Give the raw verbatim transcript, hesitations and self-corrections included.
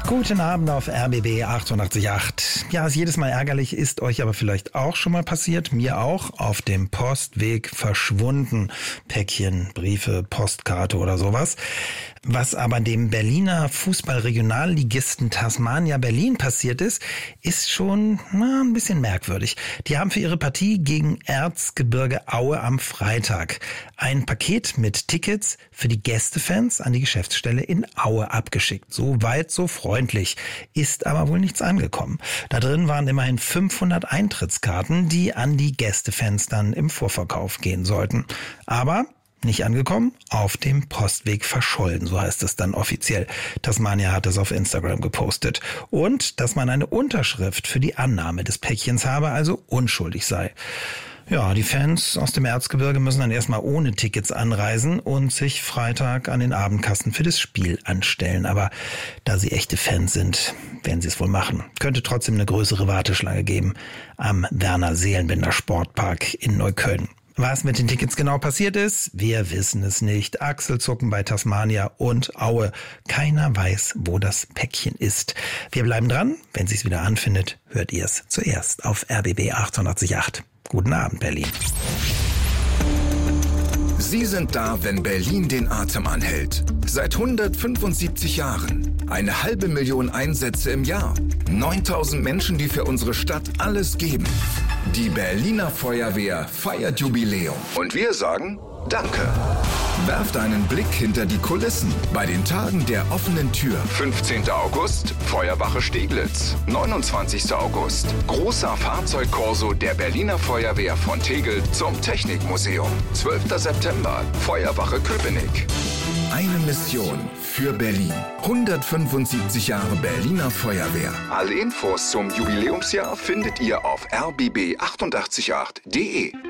Guten Abend auf R B B achtundachtzig Komma acht. Ja, ist jedes Mal ärgerlich, ist euch aber vielleicht auch schon mal passiert. Mir auch. Auf dem Postweg verschwunden. Päckchen, Briefe, Postkarte oder sowas. Was aber dem Berliner Fußballregionalligisten Tasmania Berlin passiert ist, ist schon na, ein bisschen merkwürdig. Die haben für ihre Partie gegen Erzgebirge Aue am Freitag ein Paket mit Tickets für die Gästefans an die Geschäftsstelle in Aue abgeschickt. So weit, so freundlich. Ist aber wohl nichts angekommen. Da drin waren immerhin fünfhundert Eintrittskarten, die an die Gästefans dann im Vorverkauf gehen sollten. Aber nicht angekommen, auf dem Postweg verschollen, so heißt es dann offiziell. Tasmania hat es auf Instagram gepostet. Und dass man eine Unterschrift für die Annahme des Päckchens habe, also unschuldig sei. Ja, die Fans aus dem Erzgebirge müssen dann erstmal ohne Tickets anreisen und sich Freitag an den Abendkassen für das Spiel anstellen. Aber da sie echte Fans sind, werden sie es wohl machen. Könnte trotzdem eine größere Warteschlange geben am Werner-Seelenbinder-Sportpark in Neukölln. Was mit den Tickets genau passiert ist, wir wissen es nicht. Achselzucken bei Tasmania und Aue. Keiner weiß, wo das Päckchen ist. Wir bleiben dran. Wenn sich's wieder anfindet, hört ihr es zuerst auf R B B achtundachtzig Komma acht. Guten Abend, Berlin. Sie sind da, wenn Berlin den Atem anhält. Seit hundertfünfundsiebzig Jahren. Eine halbe Million Einsätze im Jahr. neuntausend Menschen, die für unsere Stadt alles geben. Die Berliner Feuerwehr feiert Jubiläum. Und wir sagen Danke. Werft einen Blick hinter die Kulissen bei den Tagen der offenen Tür. fünfzehnten August, Feuerwache Steglitz. neunundzwanzigsten August, großer Fahrzeugkorso der Berliner Feuerwehr von Tegel zum Technikmuseum. zwölften September, Feuerwache Köpenick. Eine Mission für Berlin. hundertfünfundsiebzig Jahre Berliner Feuerwehr. Alle Infos zum Jubiläumsjahr findet ihr auf r b b achtundachtzig Komma acht punkt d e.